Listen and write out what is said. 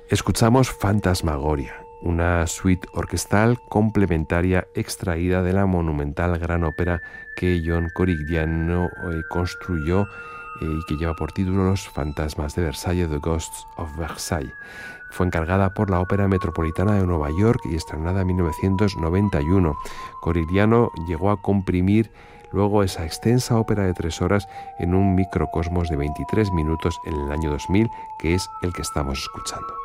Escuchamos Fantasmagoria, una suite orquestal complementaria extraída de la monumental gran ópera que John Corigliano construyó y que lleva por título Los fantasmas de Versalles, The Ghosts of Versailles. Fue encargada por la Ópera Metropolitana de Nueva York y estrenada en 1991. Corigliano llegó a comprimir luego esa extensa ópera de 3 horas en un microcosmos de 23 minutos en el año 2000, que es el que estamos escuchando.